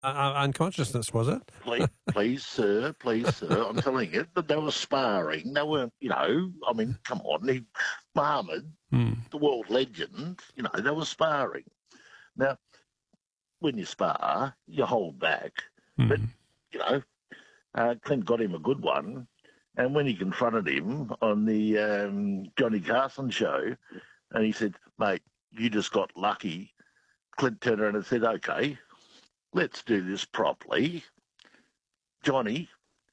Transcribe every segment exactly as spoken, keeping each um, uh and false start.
uh, unconsciousness, was it? Please, please, sir, please, sir, I'm telling you that they were sparring. They were, you know, I mean, come on, he, Muhammad, Mm. the world legend, you know, they were sparring. Now, when you spar, you hold back. Mm. But, you know, uh, Clint got him a good one. And when he confronted him on the um, Johnny Carson show, and he said, mate, you just got lucky, Clint turned around and said, okay, let's do this properly. Johnny,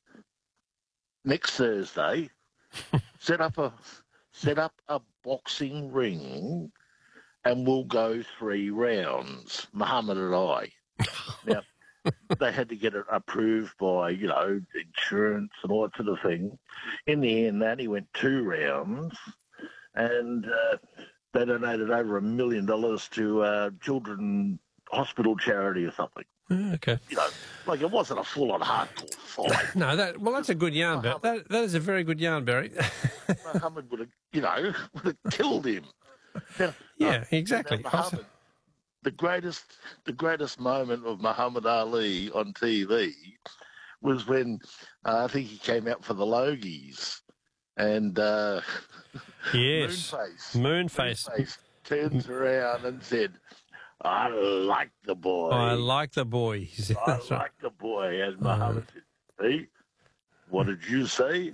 next Thursday, set up a set up a boxing ring and we'll go three rounds, Muhammad and I. Now, they had to get it approved by, you know, insurance and all that sort of thing. In the end, that he went two rounds, and uh, they donated over a million dollars to uh, Children Hospital charity or something. Okay. You know, like it wasn't a full-on hardcore fight. No, that well, that's a good yarn, Barry. That, that is a very good yarn, Barry. Muhammad would have, you know, would have killed him. Now, yeah, uh, exactly. now Muhammad, the greatest, the greatest moment of Muhammad Ali on T V was when uh, I think he came out for the Logies, and uh, yes, Moonface, Moonface, Moonface turns around and said, I like the boy. I like the boy. I like right. the boy. And Muhammad uh, said, see, what did you say?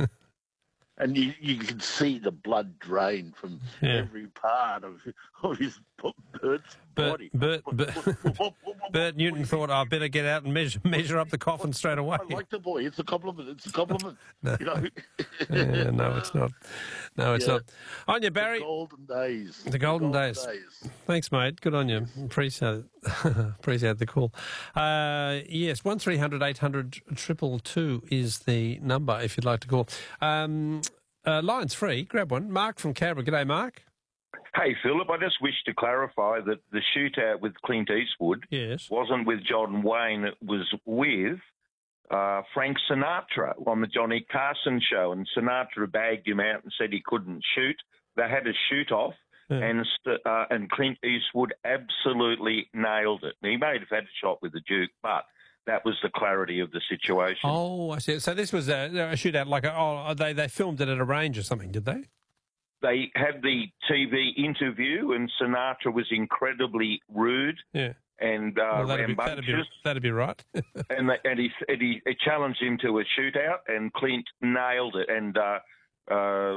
And you, you can see the blood drain from yeah. every part of, of his Bert's body. Bert, Bert, Bert, Bert Newton thought, I better get out and measure measure up the coffin straight away. I like the boy. It's a compliment. It's a compliment. no. You know? yeah, no, it's not. No, it's yeah. not. On you, Barry. The golden days. The golden, the golden days. days. Thanks, mate. Good on you. Appreciate it. Appreciate the call. Uh, yes, one three hundred eight hundred triple two is the number if you'd like to call. Um, uh, line's free. Grab one. Mark from Canberra. G'day, Mark. Hey, Philip, I just wish to clarify that the shootout with Clint Eastwood yes. wasn't with John Wayne. It was with uh, Frank Sinatra on the Johnny Carson show, and Sinatra bagged him out and said he couldn't shoot. They had a shoot-off, yeah. and uh, and Clint Eastwood absolutely nailed it. He may have had a shot with the Duke, but that was the clarity of the situation. Oh, I see. So this was a, a shootout like, a, oh, they, they filmed it at a range or something, did they? They had the T V interview, and Sinatra was incredibly rude yeah. and uh, well, that'd rambunctious. Be, that'd, be, that'd be right. and they, and, he, and he, he challenged him to a shootout, and Clint nailed it, and uh, uh,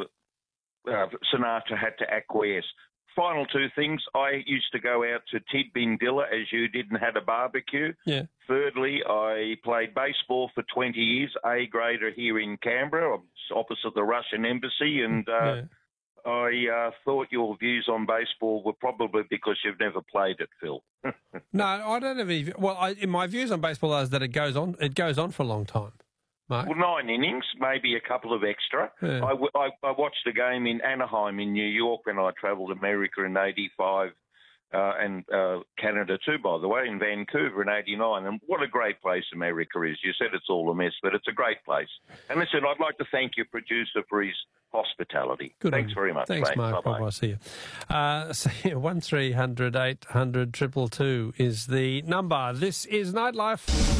uh, Sinatra had to acquiesce. Final two things. I used to go out to Tidbindilla as you did and had a barbecue. Yeah. Thirdly, I played baseball for twenty years, A grader here in Canberra, opposite the Russian embassy, and... Uh, yeah. I uh, thought your views on baseball were probably because you've never played it, Phil. No, I don't have any. Well, I, in my views on baseball is that it goes on. It goes on for a long time. Mark? Well, nine innings, maybe a couple of extra. Yeah. I, I, I watched a game in Anaheim in New York when I travelled America in eighty-five. Uh, and uh, Canada too, by the way, in Vancouver in eighty-nine. And what a great place America is. You said it's all a mess, but it's a great place. And listen, I'd like to thank your producer for his hospitality. Good Thanks on. very much. Thanks, mate. Mark. Bye-bye. Bye-bye. See you. Uh, see you. one three hundred eight hundred two two is the number. This is Nightlife.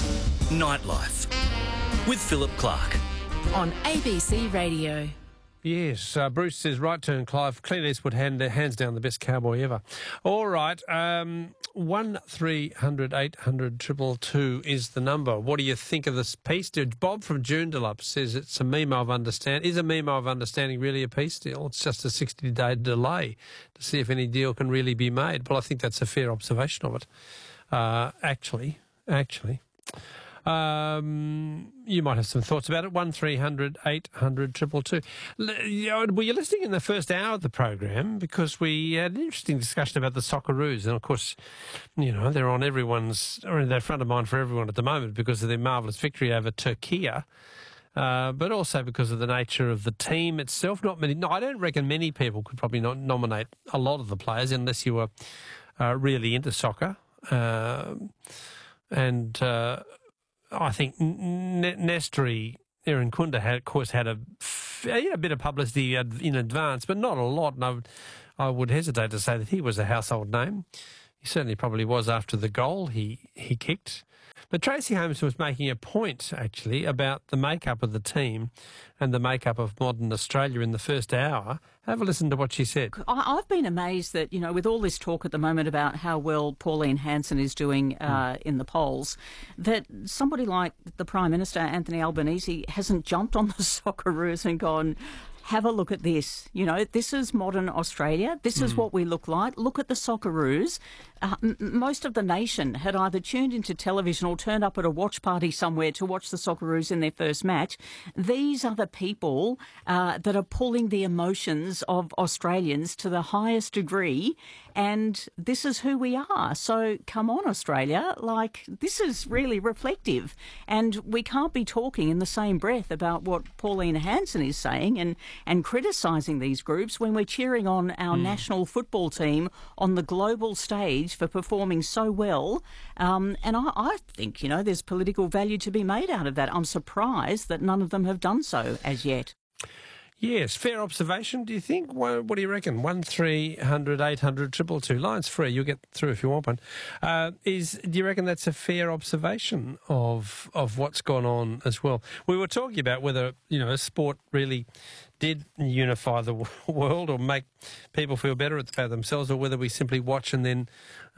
Nightlife with Philip Clark. On A B C Radio. Yes, uh, Bruce says, right turn, Clive. Clint Eastwood, hand, hands down the best cowboy ever. All right, um, one three hundred eight hundred two two is the number. What do you think of this piece? Dude, Bob from Joondalup says it's a memo of understanding. Is a memo of understanding really a peace deal? It's just a sixty-day delay to see if any deal can really be made. Well, I think that's a fair observation of it, uh, actually, actually. Um, you might have some thoughts about it. one three hundred eight hundred two two two. Were you listening in the first hour of the program? Because we had an interesting discussion about the Socceroos. And, of course, you know, they're on everyone's, or they're front of mind for everyone at the moment because of their marvellous victory over Turkey. Uh, but also because of the nature of the team itself. Not many. No, I don't reckon many people could probably not nominate a lot of the players unless you were uh, really into soccer. Uh, and... Uh, I think N- Nestri, Aaron Kunda, had, of course, had a, a bit of publicity in advance, but not a lot. And I would, I would hesitate to say that he was a household name. He certainly probably was after the goal he, he kicked. But Tracy Holmes was making a point, actually, about the makeup of the team and the makeup of modern Australia in the first hour. Have a listen to what she said. I- I've been amazed that, you know, with all this talk at the moment about how well Pauline Hanson is doing uh, mm. in the polls, that somebody like the Prime Minister, Anthony Albanese, hasn't jumped on the Socceroos and gone, have a look at this. You know, this is modern Australia. This is mm. what we look like. Look at the Socceroos. Uh, m- most of the nation had either tuned into television or turned up at a watch party somewhere to watch the Socceroos in their first match. These are the people uh, that are pulling the emotions of Australians to the highest degree, and this is who we are. So come on, Australia. Like, this is really reflective, and we can't be talking in the same breath about what Pauline Hanson is saying and and criticising these groups when we're cheering on our mm. national football team on the global stage for performing so well. Um, and I, I think, you know, there's political value to be made out of that. I'm surprised that none of them have done so as yet. Yes, fair observation, do you think? What, what do you reckon? one three hundred eight hundred two two two. Line's free. You'll get through if you want one. Uh, is Do you reckon that's a fair observation of of what's gone on as well? We were talking about whether, you know, sport really did unify the world or make people feel better about themselves, or whether we simply watch and then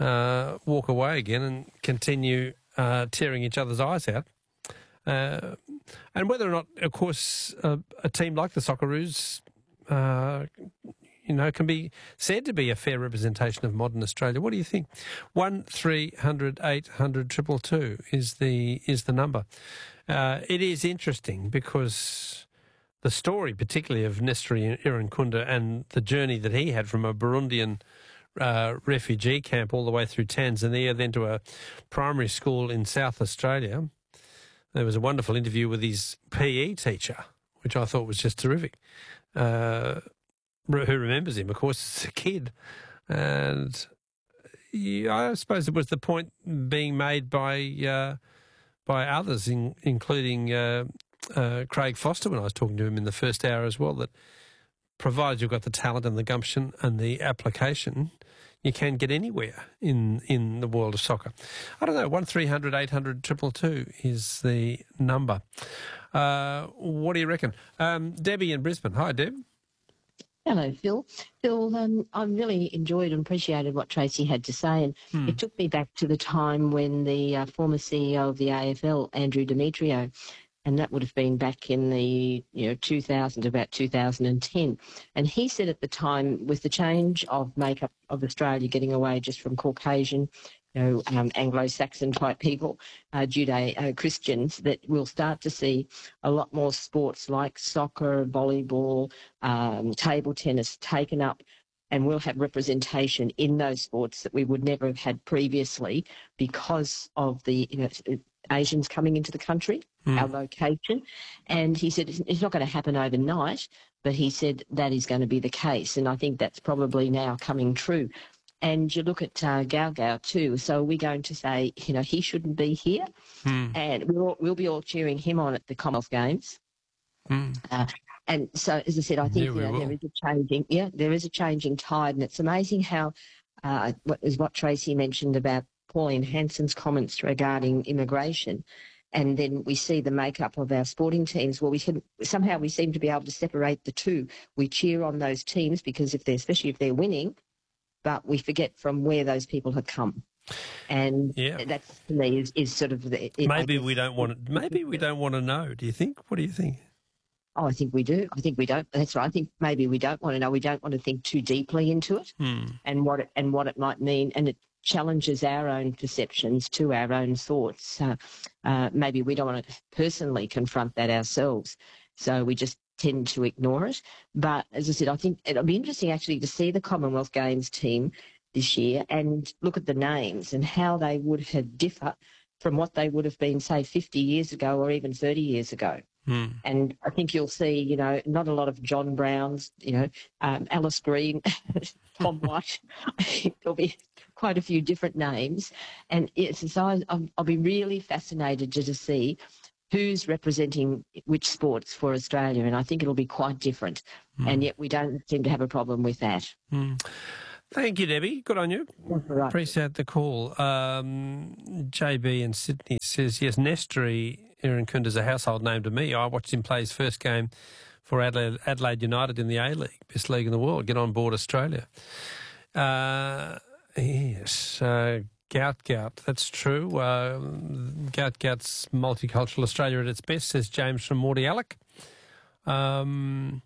uh, walk away again and continue uh, tearing each other's eyes out. Uh, and whether or not, of course, uh, a team like the Socceroos, uh, you know, can be said to be a fair representation of modern Australia. What do you think? One three hundred eight hundred two two two is the is the number. Uh, it is interesting because the story, particularly of Nestori Irankunda and the journey that he had from a Burundian uh, refugee camp all the way through Tanzania, then to a primary school in South Australia. There was a wonderful interview with his P E teacher, which I thought was just terrific, uh, who remembers him, of course, as a kid. And yeah, I suppose it was the point being made by uh, by others, in, including uh, uh, Craig Foster, when I was talking to him in the first hour as well, that provided you've got the talent and the gumption and the application, you can get anywhere in, in the world of soccer. I don't know, one three hundred eight hundred two two two is the number. Uh, what do you reckon? Um, Debbie in Brisbane. Hi, Deb. Hello, Phil. Phil, um, I really enjoyed and appreciated what Tracy had to say, and hmm. it took me back to the time when the uh, former C E O of the A F L, Andrew Demetrio, and that would have been back in the you know two thousand to about two thousand ten. And he said at the time, with the change of makeup of Australia getting away just from Caucasian, you know, um, Anglo-Saxon type people, uh, Judeo-Christians, that we'll start to see a lot more sports like soccer, volleyball, um, table tennis taken up, and we'll have representation in those sports that we would never have had previously because of the you know, Asians coming into the country, mm. our location. And he said it's not going to happen overnight, but he said that is going to be the case. And I think that's probably now coming true. And you look at uh, Gaugao too. So we're going to say, you know, he shouldn't be here. Mm. And we'll, we'll be all cheering him on at the Commonwealth Games. Mm. Uh, and so, as I said, I think yeah, you know, there is a changing, yeah, there is a changing tide. And it's amazing how, uh, what is what Tracy mentioned about Pauline Hanson's comments regarding immigration, and then we see the makeup of our sporting teams. Well, we can somehow we seem to be able to separate the two. We cheer on those teams because if they're, especially if they're winning, but we forget from where those people have come. And yeah. that to me is, is sort of the. It, maybe we don't want to. Maybe we don't want to know. Do you think? What do you think? Oh, I think we do. I think we don't. That's right. I think maybe we don't want to know. We don't want to think too deeply into it hmm. and what it, and what it might mean. And it challenges our own perceptions to our own thoughts. Uh, uh, maybe we don't want to personally confront that ourselves, so we just tend to ignore it. But as I said, I think it'll be interesting actually to see the Commonwealth Games team this year and look at the names and how they would have differ from what they would have been, say, fifty years ago or even thirty years ago. Hmm. And I think you'll see, you know, not a lot of John Browns, you know, um, Alice Green, Tom White. I think there'll be quite a few different names. And it's, so I'll, I'll be really fascinated to, to see who's representing which sports for Australia. And I think it'll be quite different. Hmm. And yet we don't seem to have a problem with that. Hmm. Thank you, Debbie. Good on you. That's right. Appreciate the call. Um, J B in Sydney says, yes, Nestri Irankunda is a household name to me. I watched him play his first game for Adelaide, Adelaide United in the A-League, best league in the world. Get on board Australia. Uh, yes, uh, Gout Gout, that's true. Uh, Gout Gout's multicultural Australia at its best, says James from Mordialloc. Um,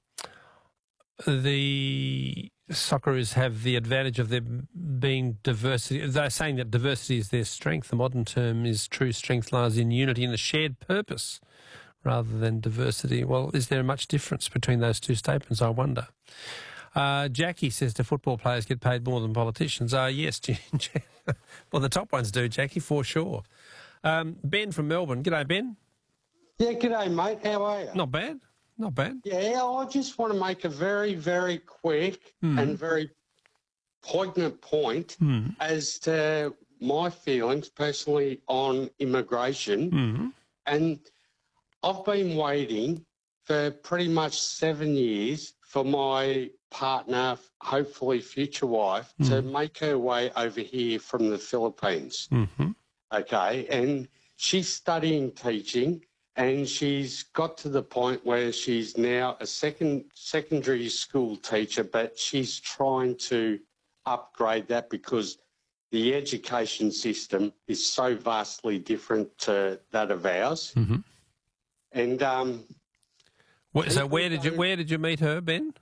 the Socceroos have the advantage of there being diversity. They're saying that diversity is their strength. The modern term is true strength lies in unity and a shared purpose rather than diversity. Well, is there much difference between those two statements, I wonder? Uh, Jackie says, do football players get paid more than politicians? Uh, yes, well, the top ones do, Jackie, for sure. Um, Ben from Melbourne. G'day, Ben. Yeah, g'day, mate. How are you? Not bad. Not bad. Yeah, I just want to make a very, very quick mm. and very poignant point mm. as to my feelings personally on immigration. Mm. And I've been waiting for pretty much seven years for my partner, hopefully future wife, mm. to make her way over here from the Philippines. Mm-hmm. Okay, and she's studying teaching. And she's got to the point where she's now a second secondary school teacher, but she's trying to upgrade that because the education system is so vastly different to that of ours. Mm-hmm. And um, what, so where did you where did you meet her, Ben?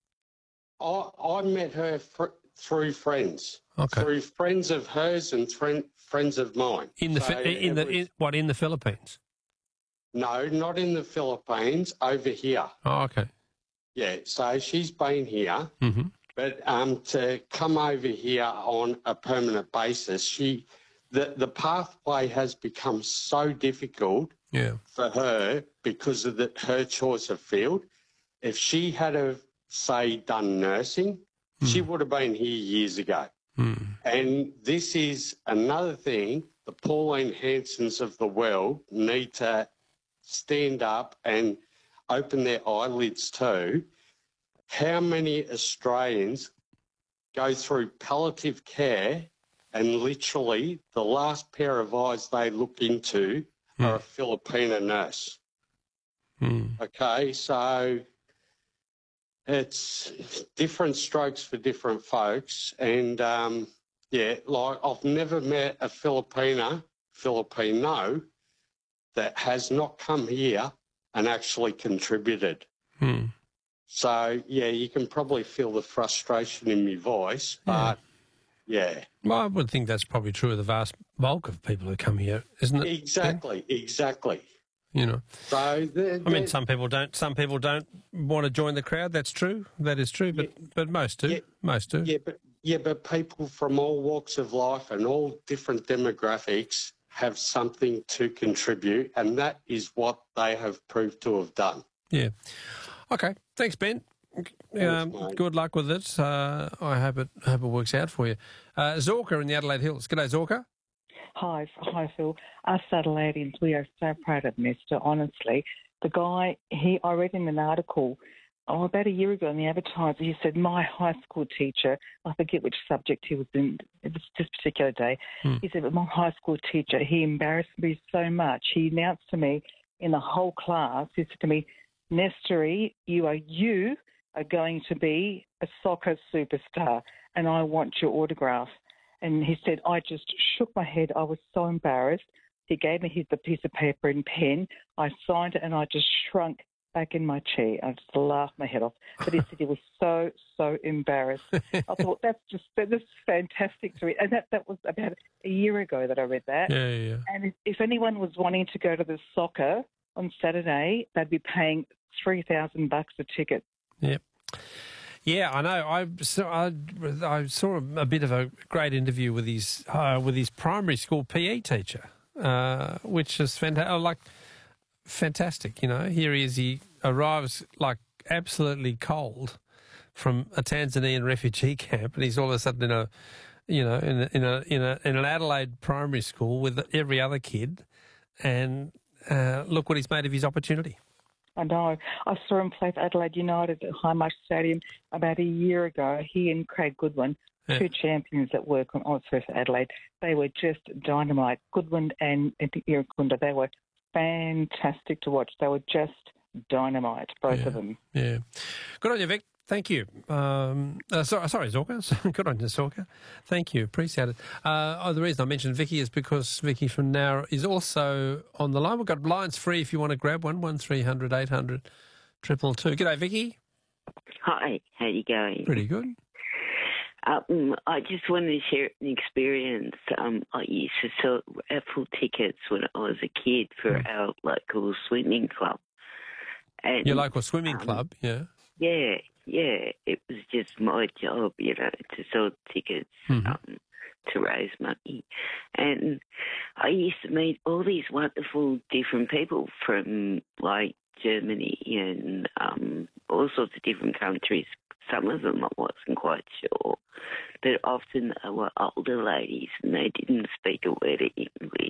I I met her fr- through friends, okay. through friends of hers and friend, friends of mine. In the so in the was, in, what in the Philippines? No, not in the Philippines, over here. Oh, okay. Yeah, so she's been here, mm-hmm. but um, to come over here on a permanent basis, she, the, the pathway has become so difficult yeah. for her because of the, her choice of field. If she had, have, say, done nursing, mm. she would have been here years ago. Mm. And this is another thing the Pauline Hansons of the world need to stand up and open their eyelids to. How many Australians go through palliative care and literally the last pair of eyes they look into mm. are a Filipino nurse? Mm. Okay, so it's different strokes for different folks. And, um, yeah, like I've never met a Filipina, Filipino that has not come here and actually contributed. Hmm. So, yeah, you can probably feel the frustration in my voice, but, yeah. yeah. Well, I would think that's probably true of the vast bulk of people who come here, isn't it? Exactly, Ben? exactly. You know, so the, the, I mean, some people don't. Some people don't want to join the crowd. That's true. That is true. But yeah, but most do. Yeah, most do. Yeah, but yeah, but people from all walks of life and all different demographics have something to contribute, and that is what they have proved to have done. Yeah. Okay. Thanks, Ben. Um, Thanks, good luck with it. Uh, I hope it hope it works out for you. Uh, Zorka in the Adelaide Hills. G'day, Zorka. Hi, hi, Phil. Us Adelaideans, we are so proud of Mister Honestly, the guy, he, I read in an article oh, about a year ago in the Advertiser. He said my high school teacher, I forget which subject he was in, it was this particular day. Hmm. He said, but my high school teacher, he embarrassed me so much. He announced to me in the whole class, he said to me, Nestri, you are you are going to be a soccer superstar, and I want your autograph. And he said, I just shook my head. I was so embarrassed. He gave me his, the piece of paper and pen. I signed it, and I just shrunk back in my chair. I just laughed my head off. But he said he was so, so embarrassed. I thought, that's just that's fantastic to read. And that, that was about a year ago that I read that. Yeah, yeah, yeah. And if, if anyone was wanting to go to the soccer on Saturday, they'd be paying three thousand bucks a ticket. Yep. Yeah, I know. I saw, I, I saw a bit of a great interview with his uh, with his primary school P E teacher, uh, which is fantastic. Like fantastic, you know. Here he is. He arrives like absolutely cold from a Tanzanian refugee camp, and he's all of a sudden in a, you know, in a, in a in a in an Adelaide primary school with every other kid, and uh, look what he's made of his opportunity. I know. I saw him play for Adelaide United at Highmarsh Stadium about a year ago. He and Craig Goodwin Yeah. two champions that work on Oz for Adelaide. They were just dynamite. Goodwin and Irukunda, they were fantastic to watch. They were just dynamite, both yeah. of them. Yeah. Good on you, Vic. Thank you. Um, uh, sorry, sorry, Zorka. Good on you, Zorka. Thank you. Appreciate it. Uh, oh, the reason I mentioned Vicky is because Vicky from Nowra is also on the line. We've got lines free if you want to grab one, one three hundred eight hundred two two. G'day, Vicky. Hi, how you going? Pretty good. Um, I just wanted to share an experience. Um, I used to sell raffle tickets when I was a kid for Mm. our local swimming club. And, Your local swimming um, club, yeah. Yeah, yeah. It was just my job, you know, to sell tickets Mhm. um, to raise money. And I used to meet all these wonderful different people from, like, Germany and um, all sorts of different countries. Some of them I wasn't quite sure, but often they were older ladies and they didn't speak a word of English.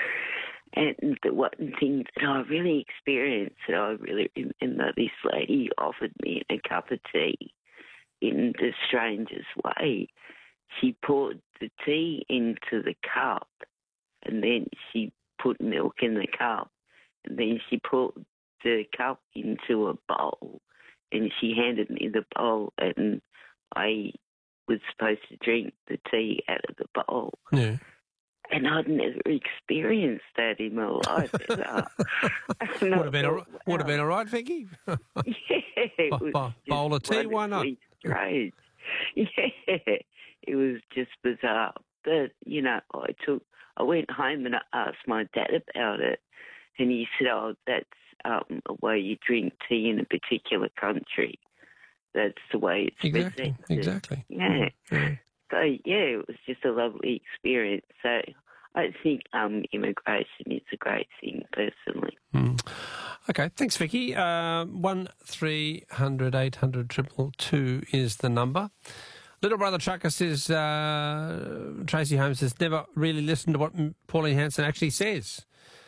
And the one thing that I really experienced that I really remember, this lady offered me a cup of tea in the strangest way. She poured the tea into the cup and then she put milk in the cup and then she poured the cup into a bowl and she handed me the bowl and I was supposed to drink the tea out of the bowl. Yeah. And I'd never experienced that in my life. And, uh, would have been a, would have been all right, Vicky. yeah, it was Bowl bowl of tea, why not? Strange. Yeah, it was just bizarre. But you know, I took, I went home and I asked my dad about it, and he said, "Oh, that's um, a way you drink tea in a particular country. That's the way it's exactly, presented." exactly. Yeah. yeah. So, yeah, it was just a lovely experience. So I think um, immigration is a great thing, personally. Mm. Okay, thanks, Vicky. Uh, one three hundred eight hundred triple two is the number. Little Brother Trucker says, uh, Tracy Holmes has never really listened to what Pauline Hanson actually says.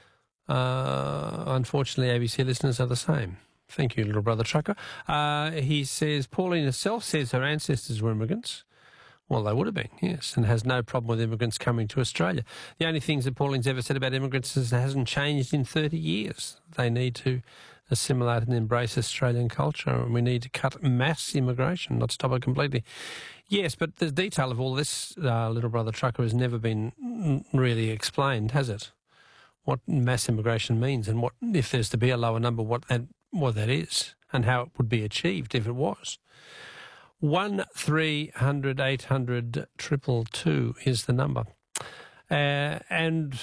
Uh, unfortunately, A B C listeners are the same. Thank you, Little Brother Trucker. Uh, he says, Pauline herself says her ancestors were immigrants. Well, they would have been, yes, and has no problem with immigrants coming to Australia. The only things that Pauline's ever said about immigrants is it hasn't changed in thirty years. They need to assimilate and embrace Australian culture, and we need to cut mass immigration, not stop it completely. Yes, but the detail of all this, uh, Little Brother Trucker, has never been really explained, has it? What mass immigration means and what, if there's to be a lower number, what that, what that is and how it would be achieved if it was. One three hundred eight hundred triple two is the number, uh, and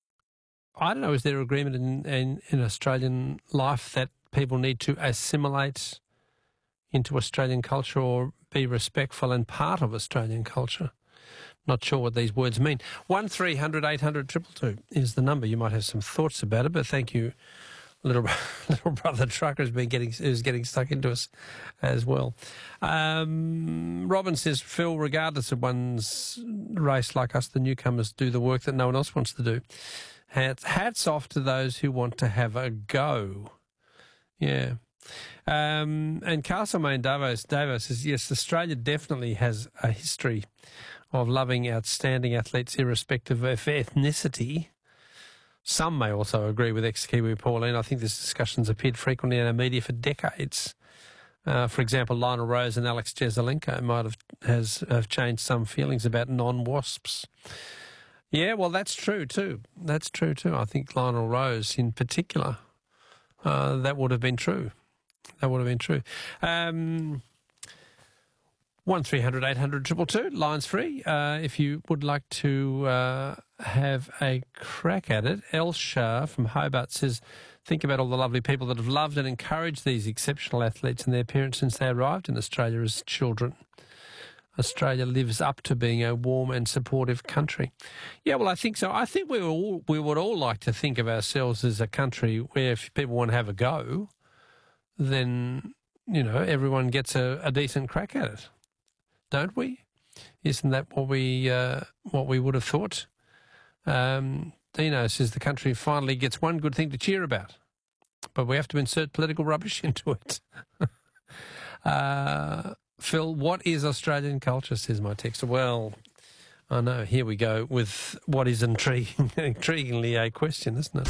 I don't know. Is there agreement in, in in Australian life that people need to assimilate into Australian culture or be respectful and part of Australian culture? Not sure what these words mean. One three hundred eight hundred triple two is the number. You might have some thoughts about it, but thank you. Little, little brother trucker has been getting is getting stuck into us as well. Um, Robin says, Phil, regardless of one's race like us, the newcomers do the work that no one else wants to do. Hats, hats off to those who want to have a go. Yeah. Um, and Castlemaine Davos, Davos says, yes, Australia definitely has a history of loving outstanding athletes irrespective of ethnicity. Some may also agree with ex-Kiwi Pauline. I think this discussion's appeared frequently in our media for decades. Uh, for example, Lionel Rose and Alex Jesaulenko might have has have changed some feelings about non-wasps. Yeah, well, that's true too. That's true too. I think Lionel Rose in particular, uh, that would have been true. That would have been true. Um, One three hundred eight hundred triple two, lines free. Uh, if you would like to uh, have a crack at it, Elsha from Hobart says, think about all the lovely people that have loved and encouraged these exceptional athletes and their parents since they arrived in Australia as children. Australia lives up to being a warm and supportive country. Yeah, well, I think so. I think we all we would all like to think of ourselves as a country where if people want to have a go, then, you know, everyone gets a, a decent crack at it. Don't we? Isn't that what we uh, what we would have thought? Um, Dino says the country finally gets one good thing to cheer about, but we have to insert political rubbish into it. uh, Phil, what is Australian culture, says my texter. Well, I know, here we go with what is intriguing, intriguingly a question, isn't it?